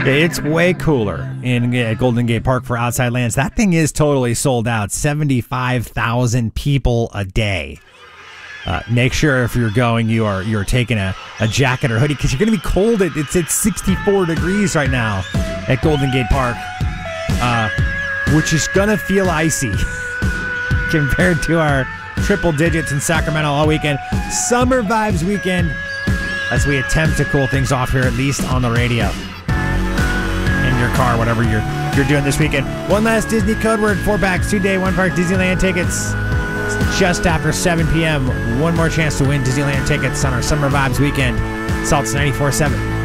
It's way cooler in Golden Gate Park for Outside Lands. That thing is totally sold out. 75,000 people a day. Make sure if you're going, you're taking a jacket or hoodie because you're going to be cold. It's at 64 degrees right now at Golden Gate Park, which is going to feel icy compared to our triple digits in Sacramento all weekend. Summer Vibes weekend as we attempt to cool things off here, at least on the radio, in your car, whatever you're doing this weekend. One last Disney code word, 4 packs, 2-day, 1 park Disneyland tickets. Just after 7 p.m. One more chance to win Disneyland tickets on our Summer Vibes weekend. Salt's 94.7.